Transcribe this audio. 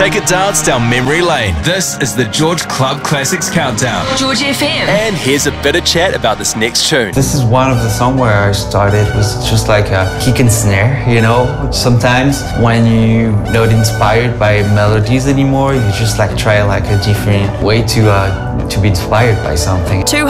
take a dance down memory lane. This is the George Club Classics Countdown. George FM. And here's a bit of chat about this next tune. This is one of the songs where I started was just like a kick and snare, you know. Sometimes when you're not inspired by melodies anymore, you just like try like a different way to be inspired by something.